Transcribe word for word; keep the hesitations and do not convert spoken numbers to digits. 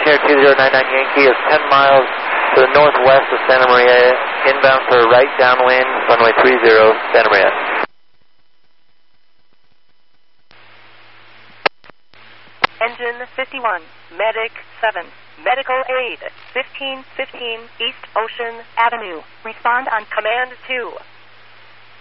Air two zero nine nine Yankee is ten miles to the northwest of Santa Maria, inbound for right downwind, runway three zero, Santa Maria. Engine fifty-one, Medic seven, Medical Aid, fifteen fifteen East Ocean Avenue. Respond on Command two.